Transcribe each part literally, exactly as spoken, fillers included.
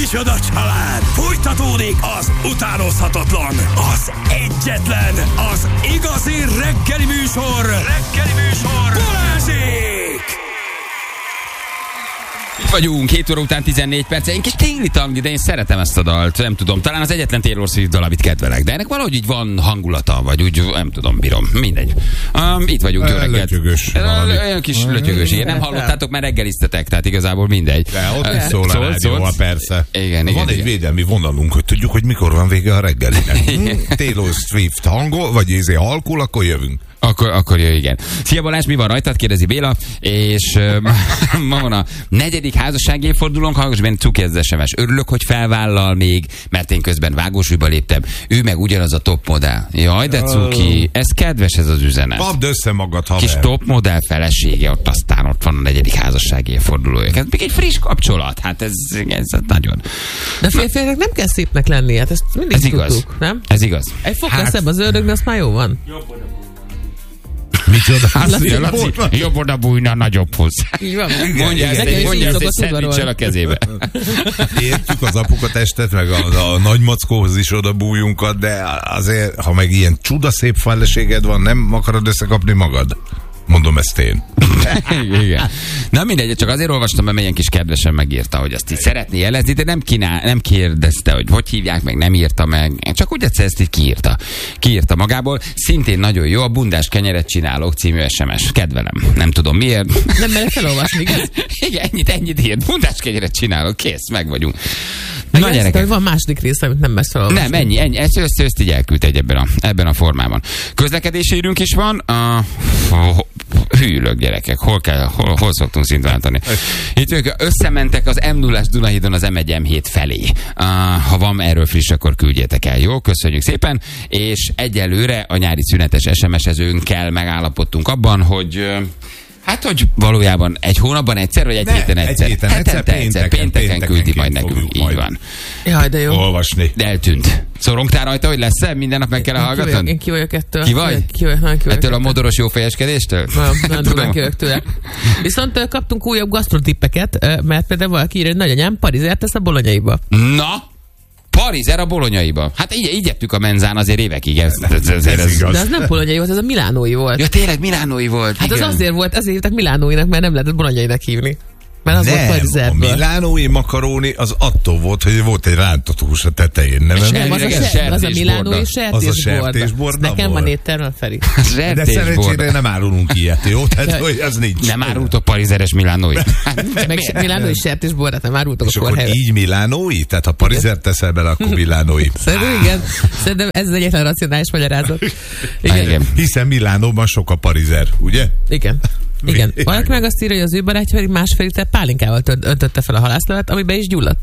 Micsoda család! Fújtatódik az utánozhatatlan, az egyetlen, az igazi reggeli műsor! Reggeli műsor! Balázsék! Itt vagyunk, hét óra után tizennégy perc. Egy kis téli tang, de én szeretem ezt a dalt. Nem tudom, talán az egyetlen Taylor Swift dal, amit kedvelek. De ennek valahogy így van hangulata, vagy úgy, nem tudom, bírom. Mindegy. Um, itt vagyunk, jó reggelt. Lötyögös. Olyan kis lötyögös. Igen, nem hallottátok, mert reggeliztetek, tehát igazából mindegy. De ott is szól a rádióval, persze. Igen, igen, van igen. egy védelmi vonalunk, hogy tudjuk, hogy mikor van vége a reggelinek. Taylor Swift hangol, vagy izé halkul, akkor jövünk. Akkor, akkor jöjj, igen. Szia Balázs, mi van rajtad? Kérdezi Béla. És uh, ma van a negyedik házassági évfordulónk, hallgass benne, cuki ez az es em es. Örülök, hogy felvállal még, mert én közben vágósúlyba léptem. Ő meg ugyanaz a top modell. Jaj, de cuki. Ez kedves ez az üzenet. Kapd össze magad, haver. Kis top modell felesége, ott aztán ott van a negyedik házassági évfordulója. Ez még egy friss kapcsolat. Hát ez, ez nagyon. De férfiaknak nem kell szépnek lenni, hát ezt mindig ez igaz. tudtuk, nem? Ez igaz. Egy fokkal hát... szebb az ördög, az már jó van. Micsoda? Jobb oda bújna nagyobbhoz. Így van. Mondja ezt, egy, mondja ezt egy szendvicsel a kezébe. Értjük az apukatestet, meg a, a nagymackóhoz is oda bújunkat, de azért, ha meg ilyen csudaszép feleséged van, nem akarod összekapni magad? Mondom ezt én. Igen. Na mindegy, csak azért olvastam, mert milyen kis kedvesen megírta, hogy azt így szeretné jelezni, de nem, kínál, nem kérdezte, hogy hogy hívják meg, nem írta meg. Csak úgy egyszer ezt így kiírta. Kiírta magából. Szintén nagyon jó, a bundás kenyeret csinálók című es em es. Kedvelem. Nem tudom miért. Nem merek felolvasni, igaz? Igen, ennyit, ennyit írt. Bundás kenyeret csinálók, kész, meg vagyunk. Meg na gyerekek. Van második része, amit nem mersz felolvasni. Nem, ennyi, ennyi. Ezt össze ezt így elküldte egy ebben a, ebben a formában. Közlekedési írünk is van. A, hűlök gyerekek, hol kell, hol, hol szoktunk szintváltani. Itt ők összementek az em nullás Dunahídon az em egy em hét felé. Uh, ha van erről friss, akkor küldjétek el. Jó, köszönjük szépen. És egyelőre a nyári szünetes es em es-ezőnkkel megállapodtunk abban, hogy uh, hát, hogy valójában egy hónapban egyszer, vagy egy ne, héten egyszer? Egy héten egyszer, pénteken, egyszer, pénteken, pénteken küldi majd nekünk. Így van. Jaj, de jó. Olvasni. De eltűnt. Szorongtál rajta, hogy lesz-e? Minden nap meg kell hallgatnod? Én ki vagyok ettől. Ki vagy? Ki vagyok, nagyon ki vagyok. Ettől a modoros jófejeskedéstől? Nem, nem tudom, ki vagyok tőle. Viszont kaptunk újabb gasztrotippeket, mert például valaki írja, hogy nagyanyám Parizert tesz a bolonyaiba. Na? Parizer a bolonyaiba. Hát így, így ettük a menzán azért évekig. Ez, ez, ez, ez, ez igaz. De az nem bolonyai volt, ez a milánói volt. Ja, tényleg milánói volt. Hát igen. Az azért volt, ezért hívták milánóinak, mert nem lehetett bolonyainak hívni. Mert az nem, volt Parizerből. A milánói makaróni az attól volt, hogy volt egy rántott hús a tetején. Nem, nem az, a ser, az a milánói sertésborda. Nekem van étterem, Feri. De szerencsére nem árulunk ilyet, jó? Tehát, hogy az nincs. Nem árultok parizeres milánói. Meg milánói sertésbordát nem árultok a korhelyre. És akkor így milánói? Tehát ha parizert teszel bele, akkor milánói. Szerintem igen. Szerintem ez az egyetlen racionális magyarázat. Igen. Hiszen Milánóban sok a parizer, ugye? Igen. Igen. Valaki meg azt írja, hogy az ő barátja pedig másfél liter pálinkával öntötte fel a halászlevet, amiben is gyulladt.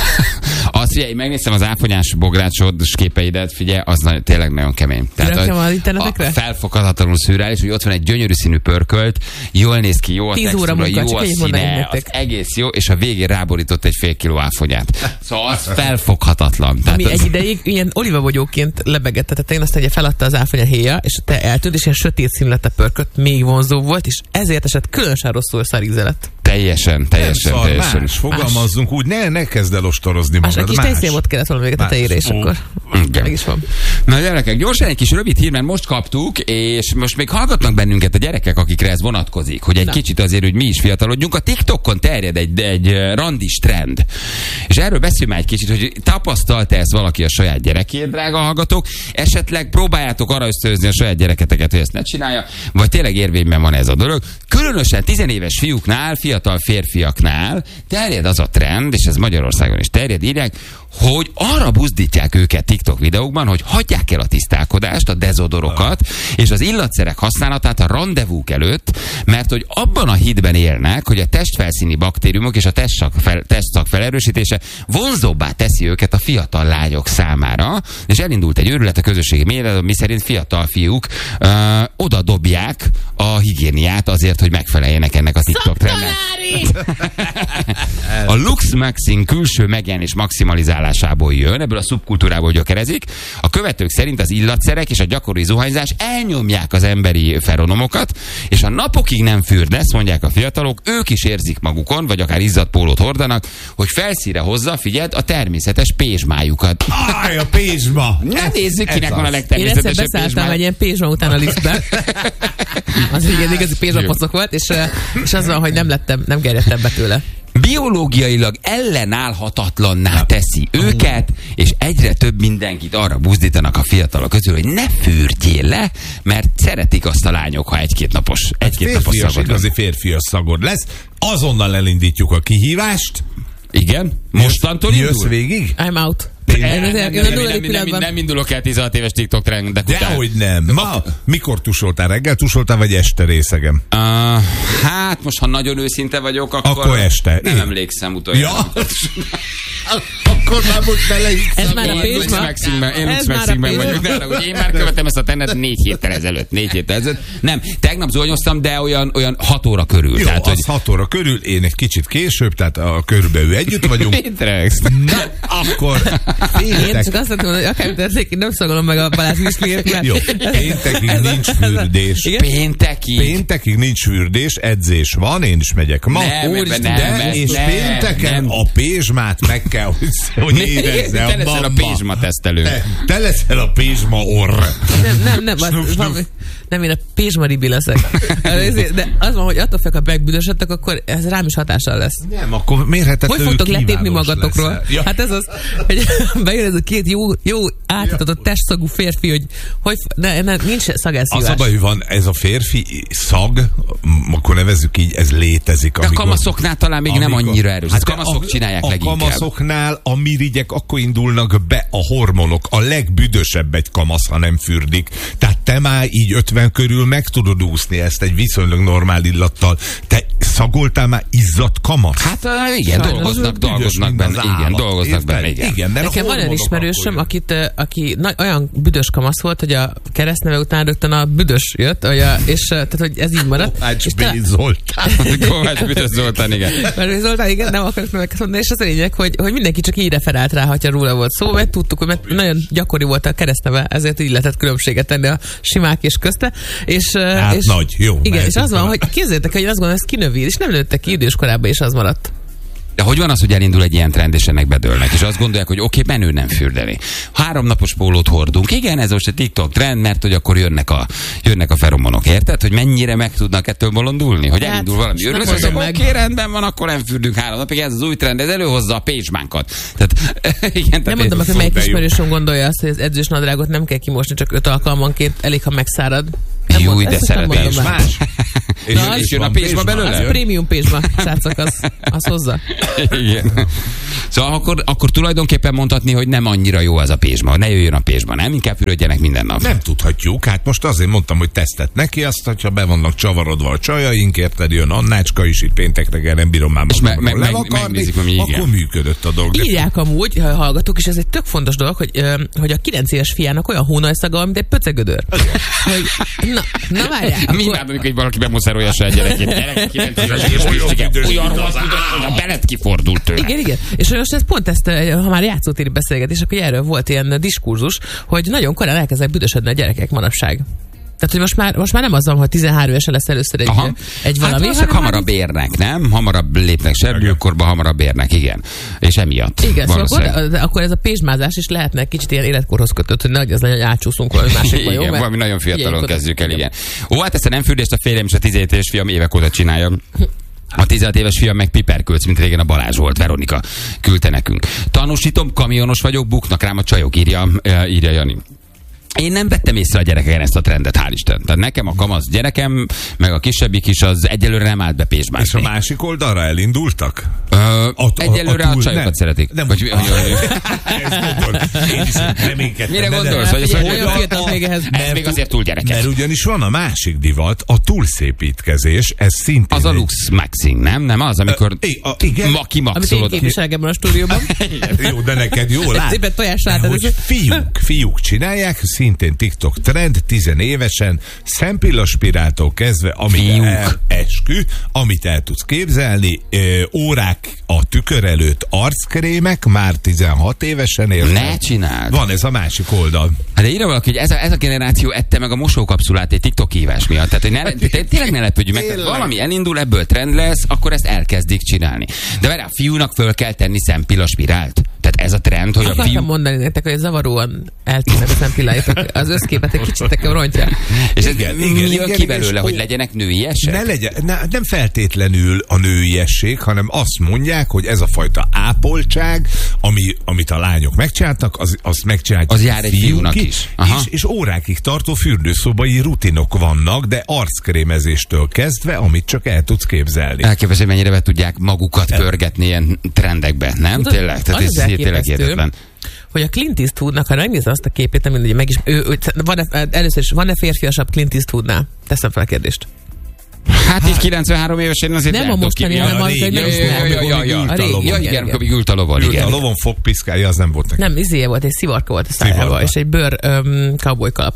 Azt figyelj, megnéztem az áfonyás bográcsod képeidet, figyelj, az nagyon, tényleg nagyon kemény. Tehát a, a felfoghatatlanul szürreális, hogy ott van egy gyönyörű színű pörkölt, jól néz ki, jó a textúra, jó a színe, az egész jó, és a végén ráborított egy fél kiló áfonyát. Szóval az felfoghatatlan. Ami Tehát egy ideig ilyen olivabogyóként lebegett a tetején, aztán ugye feladta az áfonya héja, és te eltűnt, és ilyen sötét színű lett a pörkölt, még vonzó volt, és ezért esett különösen rosszul a szaríze lett. Teljesen, teljesen, szar, teljesen. Más, fogalmazzunk úgy, ne, ne kezd el ostorozni magad. Más, a kis tejszémot kellett volna még a tetejére, és akkor meg is van. Na gyerekek, gyorsan egy kis rövid hír, mert most kaptuk, és most még hallgatnak bennünket a gyerekek, akikre ez vonatkozik, hogy egy Na. kicsit azért, hogy mi is fiatalodjunk. A TikTokon terjed egy, egy randis trend. És erről beszélj már egy kicsit, hogy tapasztalta ezt valaki a saját gyerekét, drága hallgatók, esetleg próbáljátok arra ösztönözni a saját gyereketeket, hogy ezt ne csinálja, vagy tényleg érvényben van ez a dolog. Különösen tizenéves fiúknál, fiatal férfiaknál terjed az a trend, és ez Magyarországon is terjed, írják, hogy arra buzdítják őket TikTok videókban, hogy hagyják el a tisztálkodást, a dezodorokat, és az illatszerek használatát a randevúk előtt, mert hogy abban a hitben élnek, hogy a testfelszíni baktériumok és a testszak, fel, testszak felerősítése vonzóbbá teszi őket a fiatal lányok számára, és elindult egy őrület a közösségi médiában, miszerint fiatal fiúk ö, oda dobják a higiéniát azért, hogy megfeleljenek ennek a TikTok trendnek. A Lux Maxing külső megjelenés maximalizálásából jön, ebből a szubkultúrából gyökerezik. A követők szerint az illatszerek és a gyakori zuhanyzás elnyomják az emberi feromonokat, és a napokig nem fürdesz, mondják a fiatalok, ők is érzik magukon, vagy akár izzadt pólót hordanak, hogy felszíre hozza, figyeld, a természetes pézsmájukat. Áj, a pézsma! Ne nézzük, kinek van a Én legtermészetesebb egyszer beszálltam pézsmája. egy ilyen pézsma után a liftbe. Az igen, igazi pézsmapocok volt, és, és az van, hogy nem lettem, nem gerjedtem be tőle. Biológiailag ellenállhatatlanná teszi őket, és egyre több mindenkit arra buzdítanak a fiatalok közül, hogy ne fürdjél le, mert szeretik azt a lányok, ha egy-két napos, egy-két napos Férfias, szagod van. igazi férfias szagod lesz. Azonnal elindítjuk a kihívást. Igen? Mostantól Jössz indul? végig? I'm out. Nem, Én nem, azért- nem, én a nem, nulladik nem, nem, pillanatban- nem indulok el tizenhat éves TikTok trendek után. Dehogy nem. Ma, mikor tusoltál? Reggel tusoltál, vagy este részegem? Uh, hát most, ha nagyon őszinte vagyok, akkor, Akkor este. nem Én- emlékszem utoljára. Ja. Akkor már most belehiszem. Ez már a Én Lux pézsma? Maxingben, én Lux Ez már a Maxingben pézsma? vagyok. De, hogy én már követem ezt a trendet négy héttel ezelőtt. Négy héttel ezelőtt. Nem, tegnap zuhanyoztam, de olyan, olyan hat óra körül. Jó, tehát, az hat óra körül, én egy kicsit később, tehát a körülbelül együtt vagyunk. Mit rögsz? Na, akkor Én péntek, csak azt mondom, hogy akár történik, én nem szagolom meg a Balázs Miskliét, mert... jó, péntekig nincs fürdés. Igen? Péntekig. Péntekig nincs fürdés, edzés van, én is megyek ma. Nem, Úristen, nem, de, nem, és nem, pénteken nem. a pézsmát meg kell, hogy, hogy érezze Te a leszel a mamma. pézsma tesztelő. Te, te leszel a pézsma orr. Nem, nem, nem, Snuff, az, snuff. valami, nem, én a pézsmaribi leszek. De az van, hogy attól félek, ha megbüdösödtek, akkor ez rám is hatással lesz. Nem, akkor mérhetetlenül Hogy fogtok letépni kívánatos magatokról? leszel. Ja. Hát ez az, hogy bejön ez a két jó, jó átitatott testszagú férfi, hogy, hogy ne, ne, nincs Az szagelszívás. a baj, hogy van ez a férfi szag, m- akkor nevezzük így, ez létezik. De a kamaszoknál talán még nem annyira erős. Hát de kamaszok csinálják a leginkább. kamaszoknál a mirigyek akkor indulnak be a hormonok. A legbüdösebb egy kamasz, ha nem fürdik. Tehát te már így ötven körül meg tudod úszni ezt egy viszonylag normál illattal. Te szagoltál már izzadt kamasz? Hát uh, igen, Sajnos. dolgoznak, Büdös, dolgoznak mint benne. az Igen, állat. dolgoznak benne, Érted? igen. Igen, mert a Nekem van olyan hormonok ismerősöm, akkor akit, ö, aki na, olyan büdös kamasz volt, hogy a keresztneve után rögtön a büdös jött, hogy a, és ö, tehát, hogy ez így maradt. Kovács és B. Zoltán. Kovács Büdös Zoltán, igen. Mert Zoltán, igen, nem akarok neveket mondani, és az a lényeg, hogy, hogy mindenki csak így referált rá, ha róla volt szó, mert tudtuk, hogy mert nagyon gyakori volt a keresztneve, ezért így lehetett különbséget tenni a simák és közte. És, Hát és, nagy, jó. igen, és mehetünk az van, vele. hogy képzeljétek, hogy azt gondolom, ez kinövi, és nem nőttek ki időskorában, és az maradt. De hogy van az, hogy elindul egy ilyen trend, és ennek bedőlnek, és azt gondolják, hogy oké, okay, menő nem fürdeni. Három napos pólót hordunk. Igen, ez most a TikTok trend, mert hogy akkor jönnek a, jönnek a feromonok. Érted? Hogy mennyire meg tudnak ettől bolondulni? Hogy Hát, elindul valami nem örülök, mondom hogy meg. oké, rendben van, akkor nem fürdünk három napig. Ez az új trend, ez előhozza a pézsmánkat. Tehát, igen, Nem tehát mondom, hogy melyik de jó. ismerősöm gondolja azt, hogy az edzős nadrágot nem kell kimosni, csak öt alkalmanként, elég, ha megszárad. Nem Jó, mond- de ezt nem szeretem. mondom meg. Más. És, Na, és jön a van pézsma belőle? Az jön? prémium pézsma, srácok, az, az hozza. Igen. Szóval akkor, akkor tulajdonképpen mondhatni, hogy nem annyira jó az a pézsma. Ne jöjjön a pézsma, nem? Inkább fürödjenek minden nap. Nem tudhatjuk, hát most azért mondtam, hogy tesztet neki, azt, hogyha be vannak csavarodva a csajaink, érted, jön Annácska is, itt péntek reggel nem bírom már És me- magamról me- meg- levakarni, megnézik, hogy mi, igen. akkor működött a dolog. De Írják amúgy, ha hallgatók, és ez egy tök fontos dolog, hogy, ö, hogy a kilenc éves fiának olyan hónajszaga, mint egy pöcegödör. Hogy, na, na várjál. Mi akkor- imádunk, hogy valaki bemuszárolja a saját gyerekét. Gyerek, kilenc éves, és Olyan igen, büdös, olyan mint rohadt az büdös, hogy a állat. belet kifordult tőle. Igen, igen. És most ez pont ezt, ö, ha már játszótéri beszélgetés, akkor erről volt ilyen diskurzus, hogy nagyon korán elkezdenek büdösödni a gyerekek manapság. Tehát, hogy most már, most már nem az van, hogy tizenhárom évesen lesz először egy, Aha. egy Hát valami. valószínűleg hamarabb érnek, nem? Hamarabb lépnek serdülőkorba, hamarabb érnek, igen. És emiatt. Igen, szóval valószínűleg. akkor, de akkor ez a pézsmázás is lehetne kicsit ilyen életkorhoz kötött, hogy nehogy az legyen, hogy átsúszunk valami másikba, jó? Igen, Mert valami nagyon fiatalon figyelj, kezdjük el, igen. igen. Ó, hát ezt a nem fürdést a férjem és a tizenhét éves fiam évek óta csinálja. A tizenhat éves fiam meg piperkölc, mint régen a Balázs volt, Veronika küldte nekünk. Tanúsítom, kamionos vagyok, buknak rám a csajok, írja, írja Jani. Én nem vettem észre a gyerekeken ezt a trendet, hál' Isten. Tehát nekem a kamasz gyerekem, meg a kisebbik is, az egyelőre nem állt be És a pézsmászni. másik oldalra elindultak? Ö, A- a- egyelőre a, a túl- csajokat nem. szeretik. Nem. Vagy, Ezt mondod. Én is reménykedtem. mire de nem. gondolsz? Vagy Figyelj, azt olyan mondja, fiatal még ehhez. ez még azért túl gyerekes. Mert ugyanis van a másik divat, a túlszépítkezés, ez szintén Az a egy- Lux Maxing, nem? Nem az, amikor I- a- igen. ma Amit én kimaxolod. képviselek ebben a stúdióban. Jó, de neked jó lát. Szépen tojás De rá, hogy fiúk, fiúk csinálják, szintén TikTok trend, tizenévesen, szempillaspiráltól kezdve, amit el, eskü, amit el tudsz képzelni, ö, órák a tükör előtt, arckrémek, már tizenhat évesen él. Ne csináld! Van ez a másik oldal. Hát de írja valaki, hogy ez a, ez a generáció ette meg a mosókapszulát egy TikTok hívás miatt. Tehát, hogy ne, te, tényleg ne lepődjünk meg. Tehát valami elindul, ebből trend lesz, akkor ezt elkezdik csinálni. De várjál, a fiúnak föl kell tenni szempillaspirált. Tehát ez a trend, hogy Akartam a fiú... mondani nektek, hogy zavaróan eltűnnek a szempilláitok. Az összképet egy kicsit nekem rontja. És ez Igen, mi igen, jön igen, ki igen, belőle, és hogy ó, legyenek nőiesek? Ne legyen, ne, nem feltétlenül a nőiesség, hanem azt mondják, hogy ez a fajta ápoltság, ami, amit a lányok megcsináltak, az, azt megcsinálják Az jár egy fiúnak is. És, és órákig tartó fürdőszobai rutinok vannak, de arckrémezéstől kezdve, amit csak el tudsz képzelni. Elképesztő, mennyire be tudják magukat pörgetni ilyen trendekbe, nem? Tudod, Tényleg? Tehát az ez az tényleg hihetetlen. hogy a Clint Eastwoodnak, ha megnézed azt a képét, nem mindegy, meg is, ő, ő, van-e, először is, van-e férfiasabb Clint Eastwoodnál? Teszem fel a kérdést. Hát így kilencvenhárom évesen azért Nem a mostani, hanem az, hogy nem ismerem. Ja, igen, amikor ült a lovon, Ült igen. a lovon fogpiszkálja, az nem volt neki. Nem, izéje volt, egy szivarka volt a szájába, Szivarka. és egy bőr um, cowboy kalap.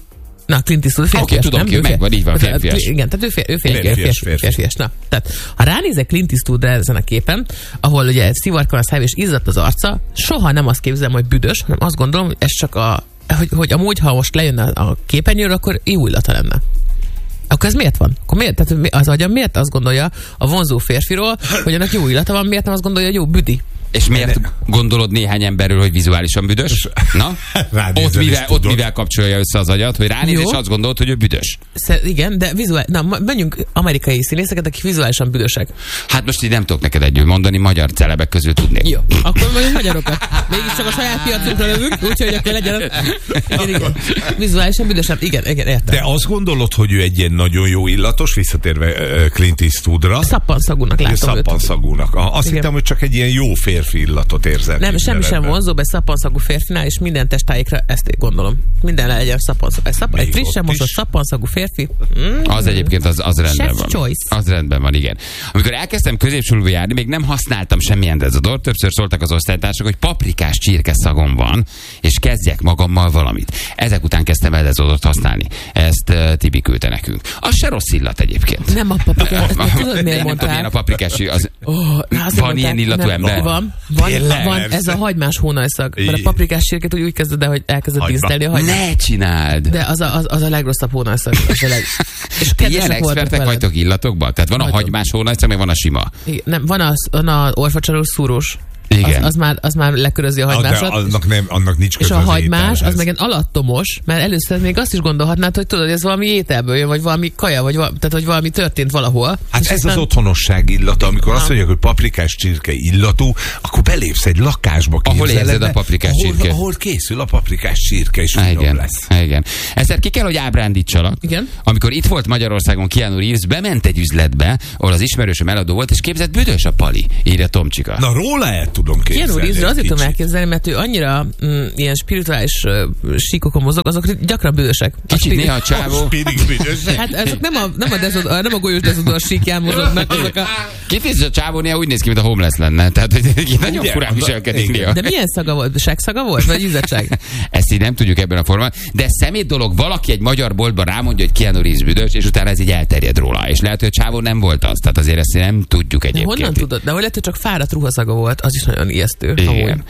Na, Clint Eastwood férfias, Oké, tudom nem? ki, Ő fér- megvan, így van, férfias. Igen, tehát ő, fér, ő férfias, Férfias, férfias, férfias. férfias. Na, tehát ha ránézek Clint Eastwoodra ezen a képen, ahol ugye szivarka van a szájába és izzadt az arca, soha nem azt képzelem, hogy büdös, hanem azt gondolom, hogy ez csak a, hogy, hogy amúgy, ha most lejönne a képernyőre, akkor jó illata lenne. Akkor ez miért van? Akkor miért? Tehát az agyam miért azt gondolja a vonzó férfiról, hogy annak jó illata van, miért nem azt gondolja, hogy jó büdi? És miért gondolod néhány emberről, hogy vizuálisan büdös? Na? Ránézel Ott és mivel, ott tudod. mivel kapcsolja össze az agyat, hogy ránéz, Jó. és azt gondolod, hogy ő büdös. Szer- igen, de vizuál... Na, ma- menjünk amerikai színészeket, akik vizuálisan büdösek. Hát most így nem tudok neked együtt mondani, magyar celebek közül tudnék. Jó, akkor mondjuk magyarokat. Mégiscsak a saját piacunkra lövünk, úgyhogy akkor legyen... Igen, igen. Vizuálisan büdösebb. Igen, igen, értem. De azt gondolod, hogy ő egy ilyen nagyon jó illatos, visszatérve uh, Clint Eastwoodra, Szappanszagúnak látom őt. szappanszagúnak. Ah, Azt Igen. hittem, hogy csak egy ilyen jó férfi illatot érzel. Nem, semmi sem képzeletben. vonzóbb egy szappanszagú férfinál, és minden testtájékra ezt én gondolom. Minden legyen szappanszagú. Egy, szap, egy Még frissen ott mosott is. szappanszagú férfi. Mm. Az egyébként az, az rendben Chef's van. choice. Az rendben van, igen. Amikor elkezdtem középsúlyba járni, még nem használtam semmilyen dezodort, többször szóltak az osztálytársak, hogy paprikás csirke szagom van, és kezdjek magammal valamit. Ezek után kezdtem el dezodort használni. Ezt uh, Tibi küldte nekünk. Az se rossz illat egyébként. Nem a paprikás. Ezt meg tudod, Nem miért tudom, milyen a mondták? paprikás csirke. Az... Oh, na, azért Van mondták, ilyen illatú nem, ember? Van, van, Tényleg? van ez a hagymás hónajszag. Mert a Í- paprikás csirkét úgy, úgy kezded el, hogy elkezded Hagyma. dísztelni a hagymát. Ne csináld! De az a, az, az a legrosszabb hónajszag. Az a leg... És Ti ilyen kedvesek voltak expertek veled. vagytok illatokban? Tehát van a Vagyok. hagymás hónajszag, meg van a sima. Igen, nem, van az, van a orfacsalós szúrós. Igen. Az, az, már, az már lekörözi a Ah, de hagymásat. annak, nem, annak nincs És köze a az hagymás, az ételhez. meg egy alattomos, mert először még azt is gondolhatnád, hogy tudod, hogy ez valami ételből jön, vagy valami kaja, vagy val- tehát hogy valami történt valahol. Hát És ez aztán- az otthonosság illata, amikor azt mondják, hogy paprikás csirke illatú, akkor belépsz egy lakásba, Ahol képzeletbe, érzed a paprikás ahol, csirkét. ahol készül a paprikás csirke, és Há, finom igen, lesz. há, igen. Ezzel ki kell, hogy ábrándítsalak. Igen. Amikor itt volt Magyarországon Keanu Reeves, bement egy üzletbe, ahol az ismerősöm eladó volt, és képzett, büdös a pali, írja Tomcsika. Na róla el tudom képzelni. Keanu Reevesről egy azért tudom kicsit. elképzelni, mert ő annyira mm, ilyen spirituális uh, síkokon mozog, azok gyakran bősek. A Kicsit spiri- néha a csávó. Spirig büdös. Hát ezek nem a, nem a, dezodor, nem a golyós dezodor síkján mozognak, azok a... Kitéz a csávó néha úgy néz ki, mint a homeless lenne. Tehát, hogy nagyon Ugye? furán viselkedik Igen. néha. De milyen szaga volt? Segszaga volt? Vagy ízettség? Ezt így nem tudjuk ebben a formában. De szemét dolog, valaki egy magyar boltban rámondja, hogy Keanu Reeves büdös, és utána ez így elterjed róla. És lehet, hogy a csávó nem volt az. Tehát azért ezt nem tudjuk De egyébként. honnan tudod? De hogy lehet, hogy csak fáradt ruhaszaga volt, az is nagyon ijesztő. amúgy. Igen.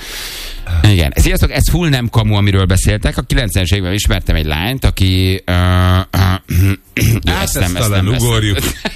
Igen. Sziasztok, ez full nem kamu, amiről beszéltek. A kilencvenes években ismertem egy lányt, aki... Uh, uh, Hát ezt ezt nem, ezt talán nem ugorjuk.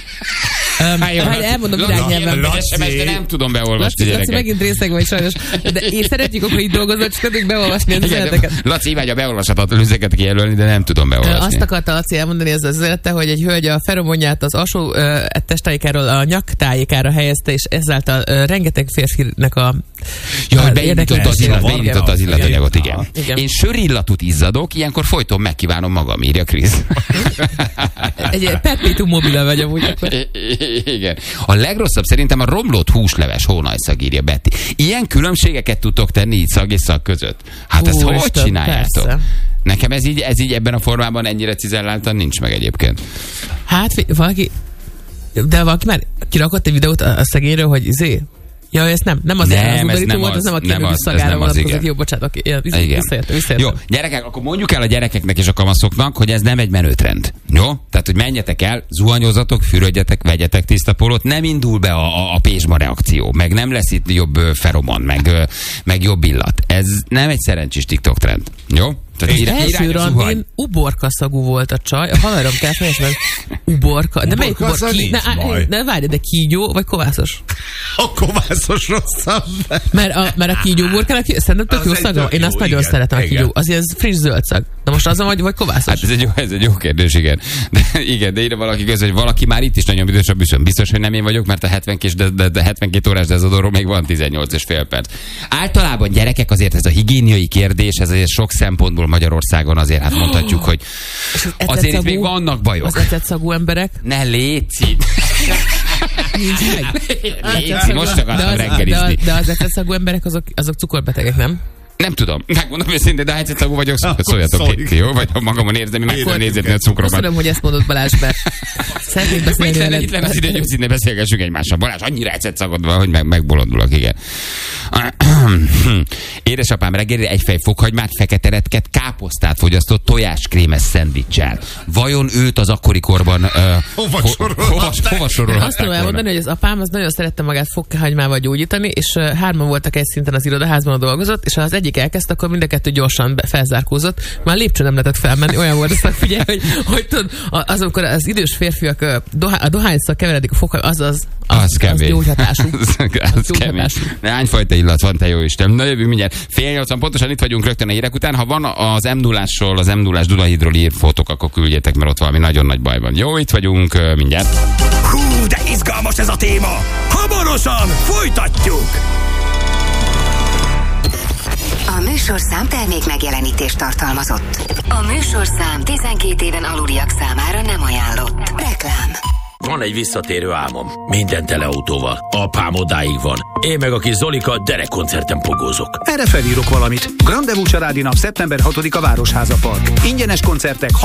Um, Hát jó, hát elmondom irányelven. Laci, de nem tudom beolvasni, Laci, Laci gyerekek. megint részeg vagy sajnos. De én szeretjük, akkor így dolgozol, csak tudjuk beolvasni az Igen, de üzeneteket. Laci imádja beolvashatatlan üzeneteket kijelölni, de nem tudom beolvasni. Azt akarta Laci elmondani ezzel az üzenete, hogy egy hölgy a feromonját az alsó uh, testtájékáról a nyak tájékára helyezte, és ezáltal uh, rengeteg férfinek a Ja, hogy az beindította az, illat, érdeklődésével. beindította az illatanyagot, igen. Igen. Én sörillatút izzadok, ilyenkor folyton megkívánom magam, írja Krisz. Egy perpétum mobile vagy amúgy akkor. Igen. A legrosszabb szerintem a romlott húsleves hónajszag, írja Betty. Ilyen különbségeket tudtok tenni így szag és szag között? Hát ezt Hú, hogy Isten, csináljátok? persze. Nekem ez így, ez így ebben a formában ennyire cizelláltan nincs meg egyébként. Hát fi- valaki, de valaki már kirakott egy videót a, a szegényről, hogy izé, Ja, ez nem, nem azért, nem, az ez Uber nem volt, az, az, az nem a nem kémű az, szagára ez nem az, vonatkozik. igen. Jó, bocsánat, oké, ja, Igen. visszaértem, visszaértem. Jó, gyerekek, akkor mondjuk el a gyerekeknek és a kamaszoknak, hogy ez nem egy menőtrend. Jó? Tehát, hogy menjetek el, zuhanyozatok, fürödjetek, vegyetek tiszta pólót, nem indul be a, a, a pézsma reakció, meg nem lesz itt jobb ö, feromon, meg, ö, meg jobb illat. Ez nem egy szerencsés TikTok trend. Jó? Az első randin uborkaszagú volt a csaj, a haverom kell fejezben, uborka, de melyik uborka? Ki, ne, ne várj, de kígyó vagy kovászos? A kovászos rosszabb. Mert a, mert a kígyó uborkának szerintem tök jó szaga. Én azt nagyon igen, szeretem igen. a kígyó. Az ilyen friss zöld szag. Na most az vagy, vagy kovászos? Hát ez egy jó, ez egy jó kérdés, igen. De, igen, de ide valaki közül, hogy valaki már itt is nagyon büdös a büszön. Biztos, hogy nem én vagyok, mert a hetvenkét, de, de, de hetvenkét órás dezodorról még van tizennyolc és fél perc. Általában gyerekek azért ez a higiéniai kérdés, ez azért sok szempontból Magyarországon azért hát mondhatjuk, hogy azért itt még vannak bajok. Az ecetszagú emberek? Ne léci! Nincs meg. Léci, most akartam reggelizni. De, de az ecetszagú emberek azok, azok cukorbetegek, nem? Nem tudom, megmondom őszintén, de ha ecetszagú vagyok, szóljatok ki, jó? Vagy ha magamon érzem, én meg tudom nézni a cukromat. Köszönöm, hogy ezt mondod, Balázs, mert szeretnék beszélni veled. Itt lenne az idő, hogy őszintén beszélgessünk egymással. Balázs, annyira ecetszagod van, hogy meg, megbolondulok, igen. Édesapám reggelire egyfej fokhagymát, fekete retket, káposztát fogyasztott tojáskrémes szendvicsel. Vajon őt az akkori korban uh, hova sorolhatták? Azt tudom elmondani, hogy az apám az nagyon szerette magát fokhagymával gyógyítani, és uh, hárman voltak egy szinten az irodaházban, dolgozott, és ha az egyik elkezdte, akkor mind a kettő gyorsan be, felzárkózott. Már lépcső nem lehetett felmenni, olyan volt, azt figyelj, hogy, hogy tudod, az, amikor az idős férfiak uh, dohá, a dohányszal keveredik a fokhagymát, az az, az, az, az gyógyhatású. az, az gyógyhatású. Hányfajta illat van, te jó Isten. Na jövünk mindjárt. Fél nyolcan pontosan itt vagyunk rögtön a hírek után. Ha van az em nullásról, az em nullás Dunahídról ír fotók, akkor küldjétek, mert ott valami nagyon nagy baj van. Jó, itt vagyunk mindjárt. Hú, de izgalmas ez a téma! Hamarosan folytatjuk! A műsorszám termék megjelenítést tartalmazott. A műsorszám tizenkét éven aluliak számára nem ajánlott. Reklám. Van egy visszatérő álmom. Minden teleautóval. Apám odáig van. Én meg a kis Zolika derekkoncerten pogózok. Erre felírok valamit. Grandevú családi nap szeptember hatodika Városháza Park. Ingyenes koncertek,